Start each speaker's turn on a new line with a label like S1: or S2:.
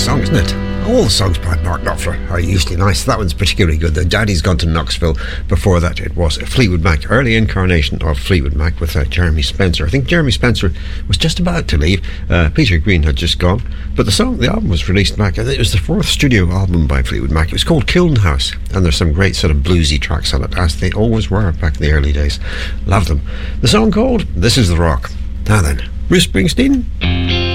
S1: song, isn't it? All the songs by Mark Knopfler are usually nice. That one's particularly good. The Daddy's Gone to Knoxville. Before that, it was Fleetwood Mac, early incarnation of Fleetwood Mac with Jeremy Spencer. I think Jeremy Spencer was just about to leave. Peter Green had just gone. But the album was released back. It was the fourth studio album by Fleetwood Mac. It was called Kiln House, and there's some great sort of bluesy tracks on it, as they always were back in the early days. Love them. The song called This Is the Rock. Now then, Bruce Springsteen.